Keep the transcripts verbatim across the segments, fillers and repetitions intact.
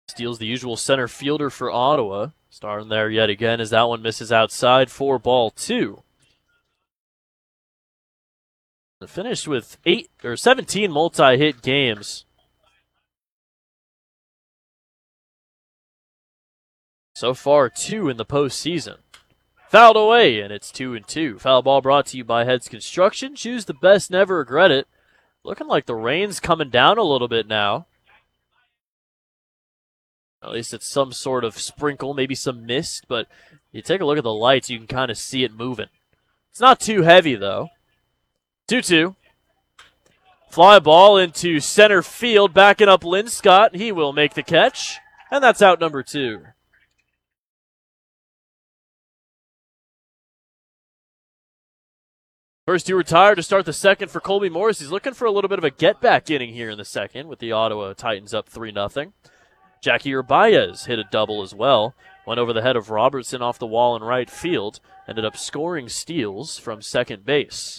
Steals the usual center fielder for Ottawa. Starting there yet again as that one misses outside for ball two. Finished with eight or seventeen multi-hit games. So far, two in the postseason. Fouled away, and it's two and two. Foul ball brought to you by Heads Construction. Choose the best, never regret it. Looking like the rain's coming down a little bit now. At least it's some sort of sprinkle, maybe some mist, but you take a look at the lights, you can kind of see it moving. It's not too heavy, though. two two. Fly ball into center field, backing up Linscott. He will make the catch, and that's out number two. First two retired to start the second for Colby Morris. He's looking for a little bit of a get-back inning here in the second with the Ottawa Titans up three nothing. Jackie Urbaez hit a double as well. Went over the head of Robertson off the wall in right field. Ended up scoring steals from second base.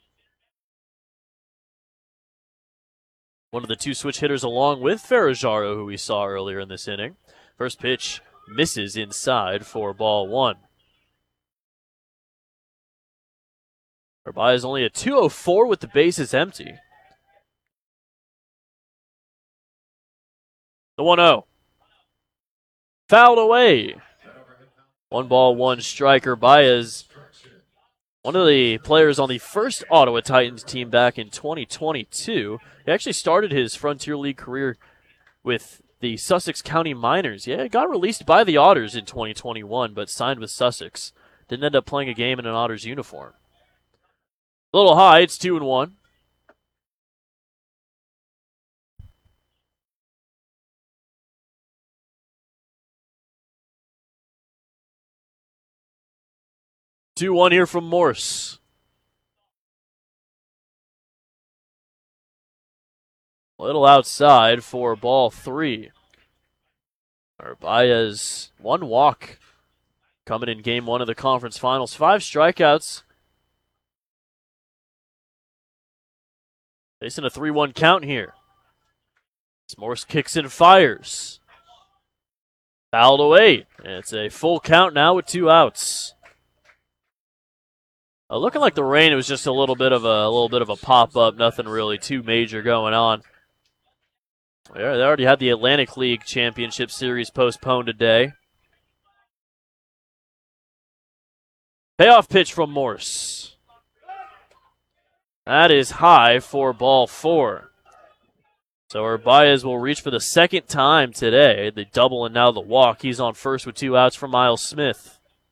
One of the two switch hitters along with Ferrajaro, who we saw earlier in this inning. First pitch misses inside for ball one. Urbaez only a two oh four with the bases empty. The one oh. Fouled away. One ball, one strike. Urbaez, one of the players on the first Ottawa Titans team back in twenty twenty-two. He actually started his Frontier League career with the Sussex County Miners. Yeah, got released by the Otters in twenty twenty-one, but signed with Sussex. Didn't end up playing a game in an Otters uniform. A little high, it's two and one. two one here from Morse. A little outside for ball three. Urbaez, one walk coming in game one of the conference finals. Five strikeouts. Facing a three one count here. Morse kicks and fires. Fouled away. And it's a full count now with two outs. Uh, looking like the rain, it was just a little bit of a, a little bit of a pop-up. Nothing really too major going on. They already had the Atlantic League Championship Series postponed today. Payoff pitch from Morse. That is high for ball four. So Urbaez will reach for the second time today. The double and now the walk. He's on first with two outs for Miles Smith.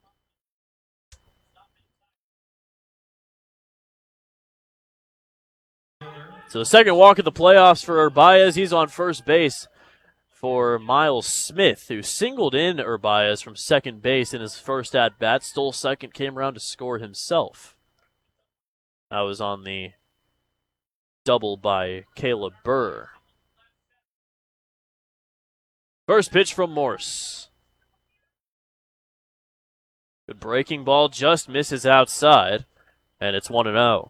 So the second walk of the playoffs for Urbaez. He's on first base for Miles Smith, who singled in Urbaez from second base in his first at-bat. Stole second, came around to score himself. That was on the double by Caleb Burr. First pitch from Morse. Good breaking ball, just misses outside, and it's one and oh.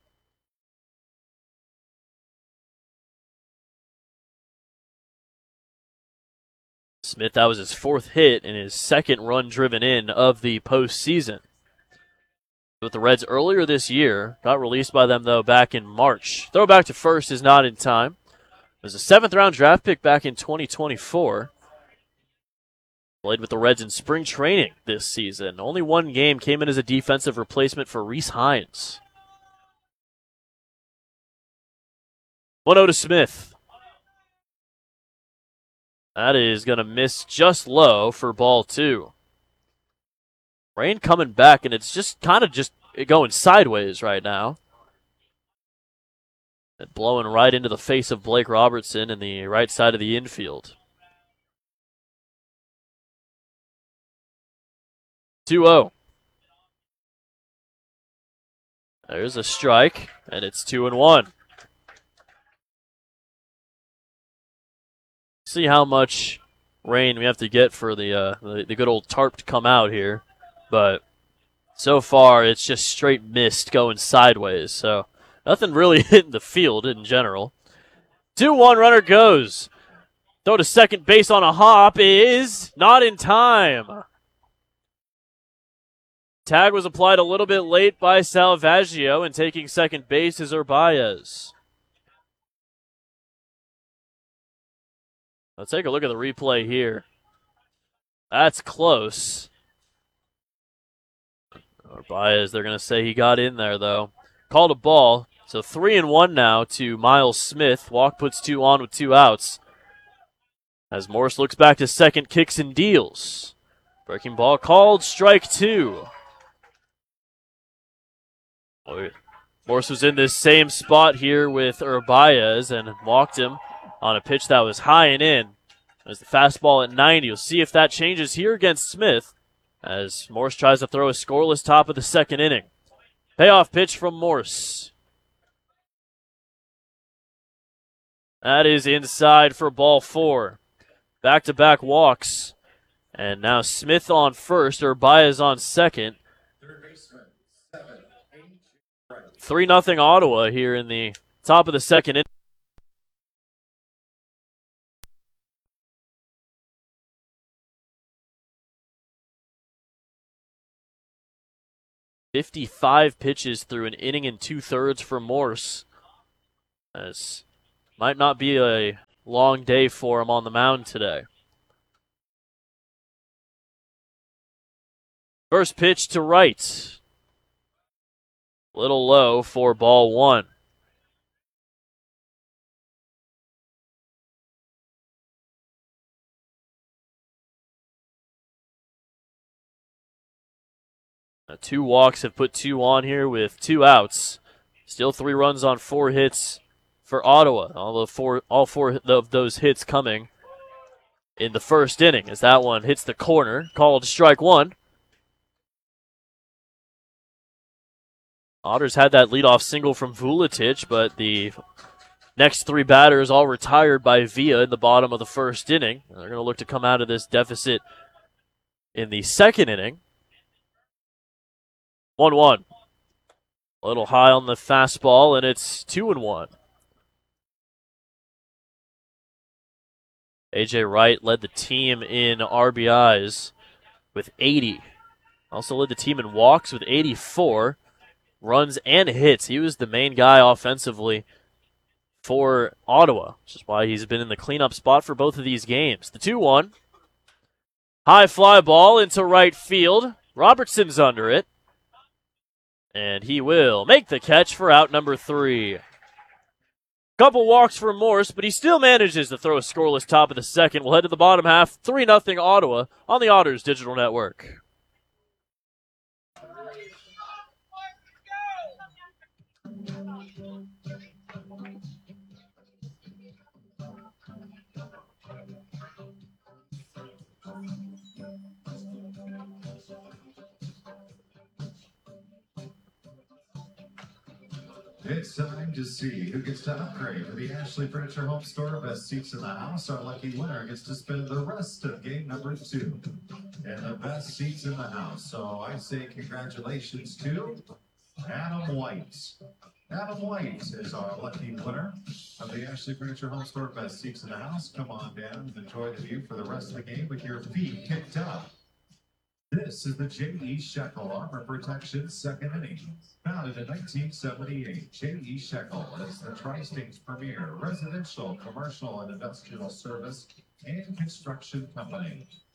Smith, that was his fourth hit and his second run driven in of the postseason. With the Reds earlier this year, got released by them, though, back in March. Throw back to first is not in time. It was a seventh-round draft pick back in twenty twenty-four. Played with the Reds in spring training this season. Only one game, came in as a defensive replacement for Reese Hines. one oh to Smith. That is going to miss just low for ball two. Rain coming back, and it's just kind of just going sideways right now. And blowing right into the face of Blake Robertson in the right side of the infield. two oh. There's a strike, and it's two and one. See how much rain we have to get for the, uh, the the good old tarp to come out here, but so far it's just straight mist going sideways, so nothing really hitting the field in general. two one, runner goes. Throw to second base on a hop is not in time. Tag was applied a little bit late by Salvaggio, and taking second base is Urbaez. Let's take a look at the replay here. That's close. Urbaez, they're going to say he got in there, though. Called a ball. So three and one now to Miles Smith. Walk puts two on with two outs. As Morse looks back to second, kicks and deals. Breaking ball called, strike two. Morse was in this same spot here with Urbaez and walked him on a pitch that was high and in. As the fastball at ninety. You'll see if that changes here against Smith as Morse tries to throw a scoreless top of the second inning. Payoff pitch from Morse. That is inside for ball four. Back-to-back walks. And now Smith on first, Urbaez on second. three nothing Ottawa here in the top of the second inning. fifty-five pitches through an inning and two-thirds for Morse. As might not be a long day for him on the mound today. First pitch to right. Little low for ball one. Now, two walks have put two on here with two outs. Still three runs on four hits for Ottawa. All the four, all four of those hits coming in the first inning as that one hits the corner. Called strike one. Otters had that leadoff single from Vuletic, but the next three batters all retired by Villa in the bottom of the first inning. They're going to look to come out of this deficit in the second inning. one one. A little high on the fastball, and it's two and one. A J Wright led the team in R B Is with eighty. Also led the team in walks with eighty-four. Runs and hits. He was the main guy offensively for Ottawa, which is why he's been in the cleanup spot for both of these games. The two one. High fly ball into right field. Robertson's under it. And he will make the catch for out number three. Couple walks for Morse, but he still manages to throw a scoreless top of the second. We'll head to the bottom half, three nothing Ottawa on the Otters Digital Network. It's time to see who gets to upgrade to the Ashley Furniture Home Store. Best seats in the house. Our lucky winner gets to spend the rest of game number two and the best seats in the house. So I say congratulations to Adam White. Adam White is our lucky winner of the Ashley Furniture Home Store. Best seats in the house. Come on down and enjoy the view for the rest of the game with your feet kicked up. This is the J E. Shekel Armor Protection second inning. Founded in nineteen seventy-eight, J E. Shekel is the Tri-State's premier residential, commercial, and industrial service and construction company.